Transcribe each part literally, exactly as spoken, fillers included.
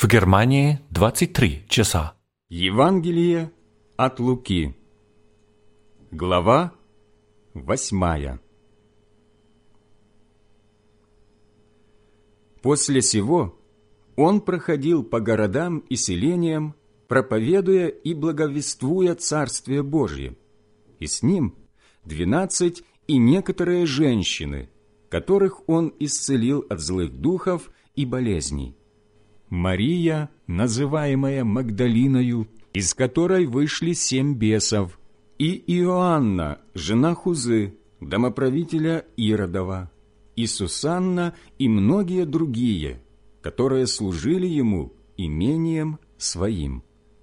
В Германии двадцать три часа. Евангелие от Луки. Глава восьмая. После сего он проходил по городам и селениям, проповедуя и благовествуя Царствие Божие, и с ним двенадцать и некоторые женщины, которых он исцелил от злых духов и болезней. Мария, называемая Магдалиною, из которой вышли семь бесов, и Иоанна, жена Хузы, домоправителя Иродова, и Сусанна, и многие другие, которые служили ему имением своим.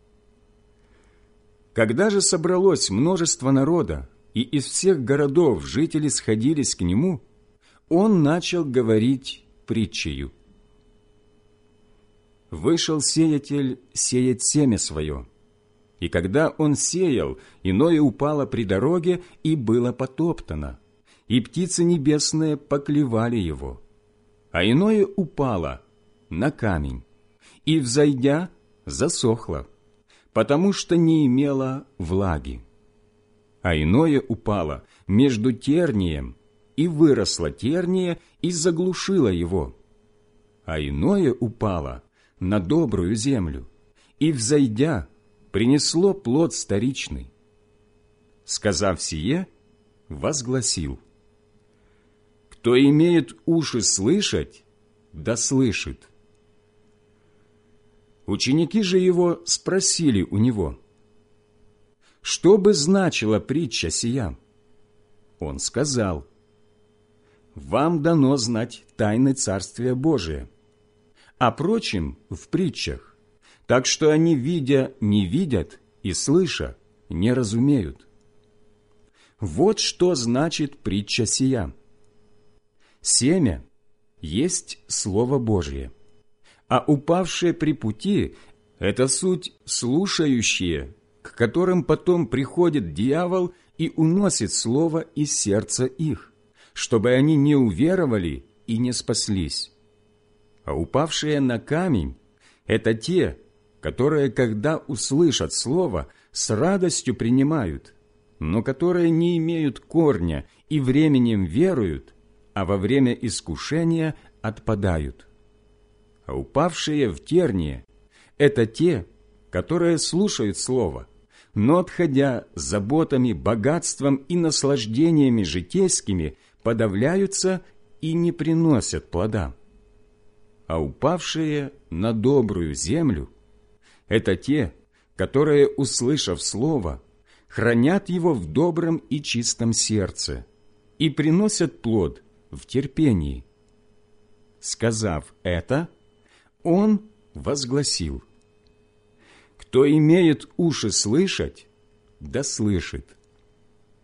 Когда же собралось множество народа, и из всех городов жители сходились к нему, он начал говорить притчею. Вышел сеятель сеять семя свое, и когда он сеял, иное упало при дороге и было потоптано, и птицы небесные поклевали его, а иное упало на камень, и, взойдя, засохло, потому что не имело влаги. А иное упало между тернием, и выросло терния, и заглушило его, а иное упало на добрую землю, и, взойдя, принесло плод сторичный. Сказав сие, возгласил: «Кто имеет уши слышать, да слышит». Ученики же его спросили у него: «Что бы значила притча сия?» Он сказал: «Вам дано знать тайны Царствия Божия, а прочим в притчах, так что они, видя, не видят, и слыша, не разумеют. Вот что значит притча сия. Семя есть Слово Божие, а упавшие при пути – это суть слушающие, к которым потом приходит дьявол и уносит слово из сердца их, чтобы они не уверовали и не спаслись. А упавшие на камень – это те, которые, когда услышат слово, с радостью принимают, но которые не имеют корня и временем веруют, а во время искушения отпадают. А упавшие в терние – это те, которые слушают слово, но, отходя заботами, богатством и наслаждениями житейскими, подавляются и не приносят плода. А упавшие на добрую землю – это те, которые, услышав слово, хранят его в добром и чистом сердце и приносят плод в терпении. Сказав это, он возгласил: «Кто имеет уши слышать, да слышит».